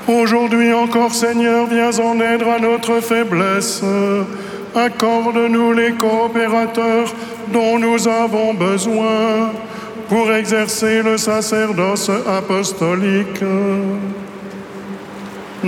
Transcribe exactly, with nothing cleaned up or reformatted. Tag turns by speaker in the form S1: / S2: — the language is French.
S1: Aujourd'hui encore, Seigneur, viens en aide à notre faiblesse. Accorde-nous les coopérateurs dont nous avons besoin pour exercer le sacerdoce apostolique.